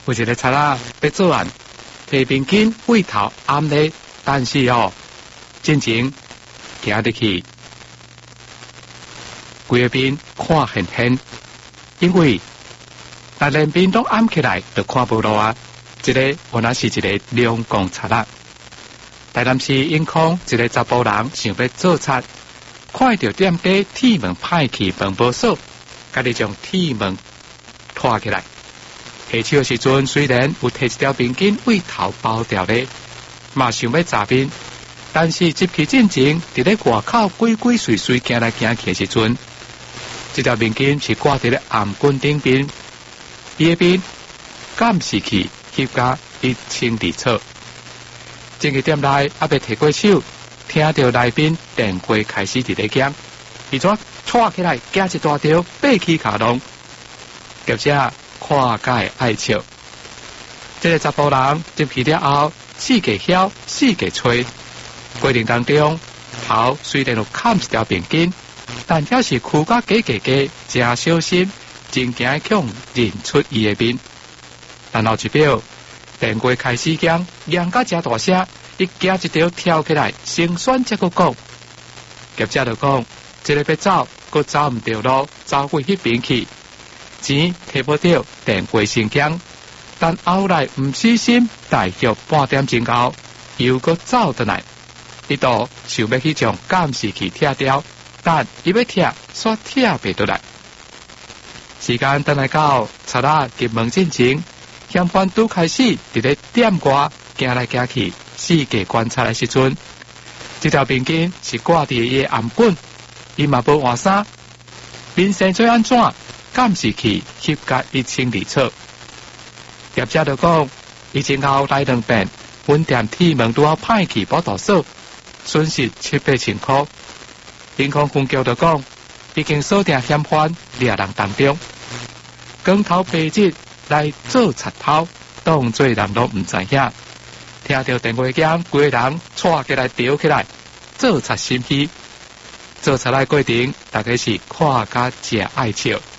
有一个贼仔要作案，提兵警为头暗咧，但是进前行入去，规个边看很远，因为那连边都暗起来，就看不到啊。这个原来是一个两光贼仔。台南市永康一个查甫人想要做贼，看到店家铁门歹去门无锁，家己将铁门拖起来。下手时阵虽然有摕一条冰巾为头包掉咧，嘛想要诈骗，但是入去进前，伫咧外口鬼鬼祟祟行来行去时阵，这条冰巾是挂伫咧颔棍顶边，伊个边监视器翕甲1,200册。进去店内还未摕过手，听到内边电话开始伫咧响，伊怎拖起来，夹一大条爬起卡笼，业者看解爱笑。这个查甫人入去了后，四界晓，四界吹，过程当中头虽然有砍一条便巾，但也是躯甲假，真小心，真惊恐认出伊的面。然后一秒，电话开始响到真大声，伊夹一条跳起来，先选才个讲。业者就讲，这个要走，佮走唔到路，走过迄边去。钱摕不到，电话先响，但后来唔小心，大约半点钟后，又搁走倒来。伊度想要去将监视器拆掉，但伊要拆，煞拆袂倒来。时间等来到贼仔入门进前，嫌犯拄开始伫咧店外行来行去，四界观察的时阵，这条冰巾是挂伫伊的颔棍，伊嘛无换衫，面生做安怎？监视器翕甲1,200册。业者就讲，伊前后来2遍，本店铁门拄好歹去保大锁，损失700-8,000块。银行分局就讲，已经锁定嫌犯2人当中，光头白日来做贼头，当做人都唔知影。听到电话响，规个人带起来吊起来，做贼心虚。做贼的过程，大概是看甲真爱笑。